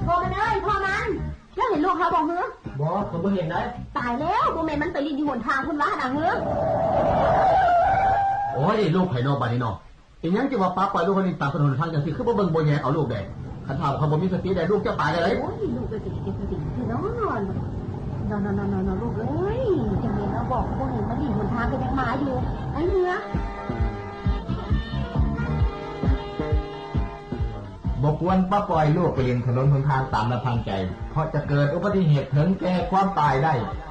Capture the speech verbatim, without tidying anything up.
โทรมาเลยพ่อมันแล้วเห็นลูกเขาบอกเฮ้อบอกผมไม่เห็นได้ตายแล้วโมเมนมันไปรีดอยู่บนทางคุณว่าดังเฮ้อโอ้ยลูกไผ่นอกบ้านนี่นอกอีกอย่างจะว่าป้าปล่อยลูกคนนี้ตามถนนทางจังสิคือบ่เบิ่งบ่แย่เอาลูกแดงขันถามเขาบ่มีสติได้ลูกจะตายได้เลยโอ้ยลูกเป็นสติเป็นสติคือนอนนอนนอนนอนนอนลูกเอ้ยจังเลยเราบอกพวกนี้มันรีดบนทางก็ยังมาอยู่ไอ้เนื้อบกวนป้าปล่อยลูกไปเรียนถนนหนทางตามลำพังใจเพราะจะเกิดอุบัติเหตุถึงแก่ความตายได้